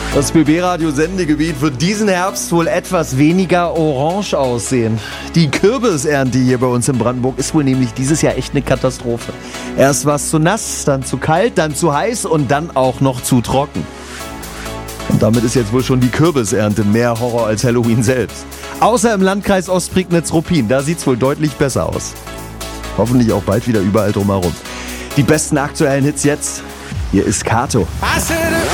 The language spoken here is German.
Das BB-Radio-Sendegebiet wird diesen Herbst wohl etwas weniger orange aussehen. Die Kürbisernte hier bei uns in Brandenburg ist wohl nämlich dieses Jahr echt eine Katastrophe. Erst war es zu nass, dann zu kalt, dann zu heiß und dann auch noch zu trocken. Und damit ist jetzt wohl schon die Kürbisernte mehr Horror als Halloween selbst. Außer im Landkreis Ostprignitz-Ruppin, da sieht's wohl deutlich besser aus. Hoffentlich auch bald wieder überall drumherum. Die besten aktuellen Hits jetzt. Hier ist Kato.